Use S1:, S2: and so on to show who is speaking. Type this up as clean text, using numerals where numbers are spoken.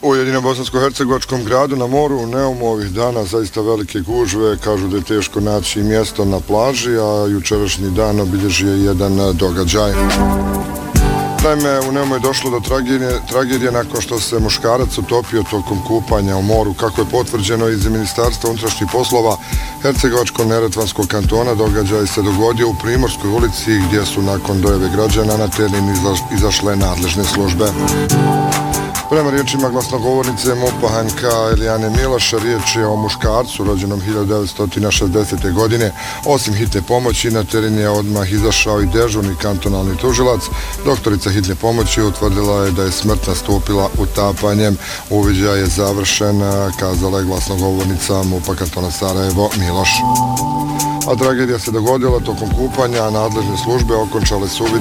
S1: U Jedinobosansko-hercegovačkom gradu na moru u Neumu ovih dana zaista velike gužve, kažu da je teško naći mjesto na plaži, a jučerašnji dan obilježio je jedan događaj. Naime, u Neumu je došlo do tragedije nakon što se muškarac utopio tokom kupanja u moru. Kako je potvrđeno iz Ministarstva unutrašnjih poslova Hercegovačko-neretvanskog kantona, događaj se dogodio u Primorskoj ulici gdje su nakon dojave građana na teren izašle nadležne službe. Prema riječima glasnogovornice MUP-a HNK Elijane Miloša, riječ je o muškarcu rođenom 1960. godine. Osim hitne pomoći, na teren je odmah izašao i dežurni kantonalni tužilac. Doktorica hitne pomoći utvrdila je da je smrt nastupila utapanjem. Uviđaj je završen, kazala je glasnogovornica MUP-a kantona Sarajevo Miloš. A tragedija se dogodila tokom kupanja, a nadležne službe okončale su uvid